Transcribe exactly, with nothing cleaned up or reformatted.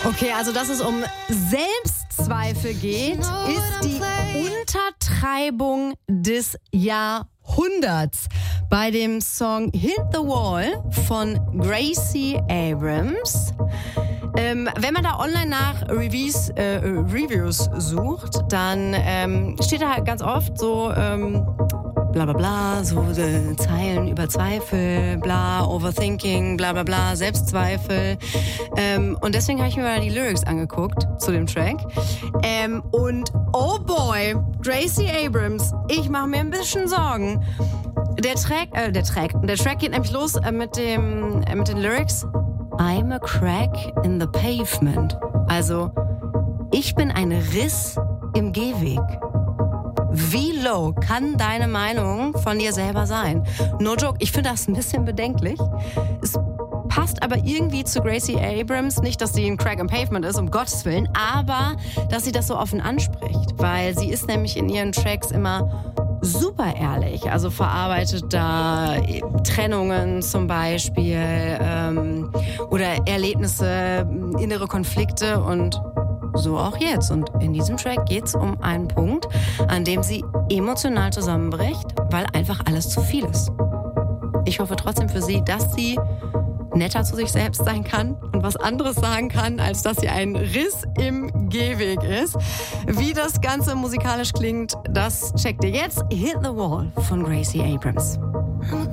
Okay, also dass es um Selbstzweifel geht, ist die Untertreibung des Jahrhunderts. Bei dem Song Hit the Wall von Gracie Abrams. Ähm, wenn man da online nach Reviews, äh, Reviews sucht, dann ähm, steht da halt ganz oft so ähm, bla bla bla, so äh, Zeilen über Zweifel, bla, Overthinking, bla bla bla, Selbstzweifel. Ähm, und deswegen habe ich mir mal die Lyrics angeguckt zu dem Track. Ähm, und oh boy, Gracie Abrams, ich mache mir ein bisschen Sorgen. Der Track, äh, der Track, der Track geht nämlich los äh, mit dem, äh, mit den Lyrics. I'm a crack in the pavement. Also, ich bin ein Riss im Gehweg. Wie low kann deine Meinung von dir selber sein? No joke, ich finde das ein bisschen bedenklich. Es passt aber irgendwie zu Gracie Abrams. Nicht, dass sie ein Crack im Pavement ist, um Gottes Willen, aber dass sie das so offen anspricht. Weil sie ist nämlich in ihren Tracks immer super ehrlich, also verarbeitet da Trennungen zum Beispiel ähm, oder Erlebnisse, innere Konflikte und so auch jetzt. Und in diesem Track geht es um einen Punkt, an dem sie emotional zusammenbricht, weil einfach alles zu viel ist. Ich hoffe trotzdem für sie, dass sie netter zu sich selbst sein kann und was anderes sagen kann, als dass sie ein Riss im Gehweg ist. Wie das Ganze musikalisch klingt, das checkt ihr jetzt. Hit the Wall von Gracie Abrams.